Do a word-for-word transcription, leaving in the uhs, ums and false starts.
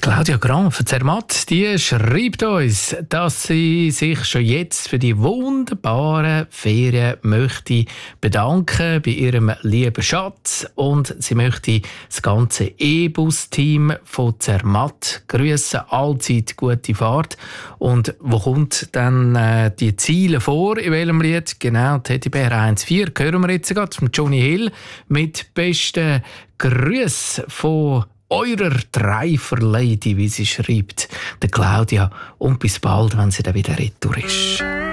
Claudia Grahn von Zermatt, die schreibt uns, dass sie sich schon jetzt für die wunderbaren Ferien möchte bedanken bei ihrem lieben Schatz und sie möchte das ganze E-Bus-Team von Zermatt grüßen. Allzeit gute Fahrt. Und wo kommt dann äh, die Ziele vor? In welchem Lied? Genau, Teddybär eins vier hören wir jetzt gerade von Johnny Hill mit besten Grüßen von eurer Dreifer-Lady, wie sie schreibt, der Claudia. Und bis bald, wenn sie dann wieder retour ist.